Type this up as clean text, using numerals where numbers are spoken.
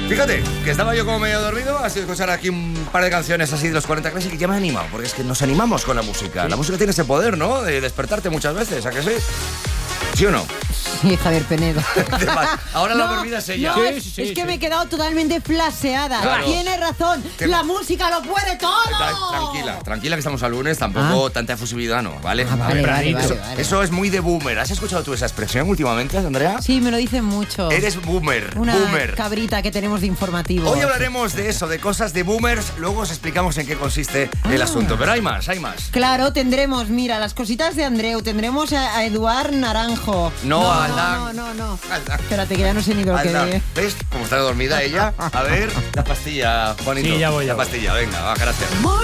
Fíjate, que estaba yo como medio dormido, ha sido escuchar aquí un par de canciones así de los 40 Classic y ya me he animado, porque es que nos animamos con la música. Sí. La música tiene ese poder, ¿no? De despertarte muchas veces, ¿a que sí? ¿Sí o no? Sí, Javier Penedo. Ahora la dormida es ella. No, es que me he quedado totalmente flaseada. Claro. Tienes razón. La música lo puede todo. Tranquila que estamos al lunes, tampoco tanta efusividad, ¿no, ¿vale? Vale. Eso es muy de boomer. ¿Has escuchado tú esa expresión últimamente, Andrea? Sí, me lo dicen mucho. Eres boomer. Una boomer. cabrita que tenemos de informativo. Hoy hablaremos de eso, de cosas de boomers. Luego os explicamos en qué consiste el asunto. Pero hay más. Claro, tendremos, mira, las cositas de Andreu. Tendremos a Eduard Naranjo. No. No. Espérate, que ya no sé ni lo que ve. ¿Ves cómo está dormida ella? A ver, la pastilla, Juanito. Sí, ya voy. La pastilla, venga, va, gracias.